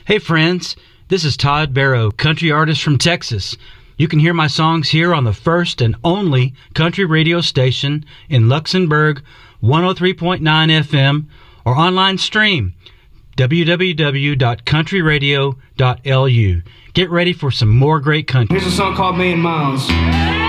Hey friends, this is Todd Barrow, country artist from Texas. You can hear my songs here on the first and only country radio station in Luxembourg, 103.9 FM, or online stream, www.countryradio.lu. Get ready for some more great country. Here's a song called Million Miles.